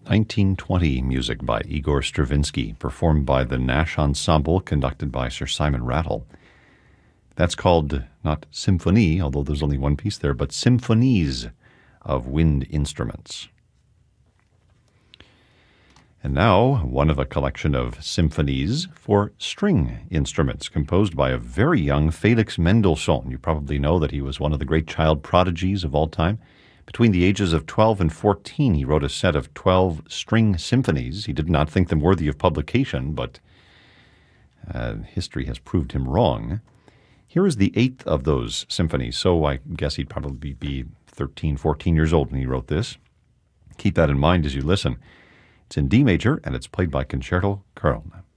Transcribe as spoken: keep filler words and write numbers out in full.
nineteen twenty music by Igor Stravinsky, performed by the Nash Ensemble, conducted by Sir Simon Rattle. That's called not symphony, although there's only one piece there, but symphonies of wind instruments. And now, one of a collection of symphonies for string instruments, composed by a very young Felix Mendelssohn. You probably know that he was one of the great child prodigies of all time. Between the ages of twelve and fourteen, he wrote a set of twelve string symphonies. He did not think them worthy of publication, but uh, history has proved him wrong. Here is the eighth of those symphonies, so I guess he'd probably be thirteen, fourteen years old when he wrote this. Keep that in mind as you listen. It's in D major, and it's played by Concerto Köln.